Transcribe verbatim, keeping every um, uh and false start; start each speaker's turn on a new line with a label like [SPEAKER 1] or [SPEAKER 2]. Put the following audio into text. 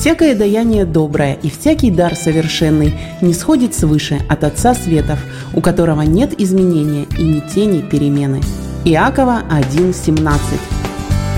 [SPEAKER 1] Всякое даяние доброе и всякий дар совершенный не сходит свыше от Отца Светов, у которого нет изменения и ни тени перемены. Иакова один семнадцать.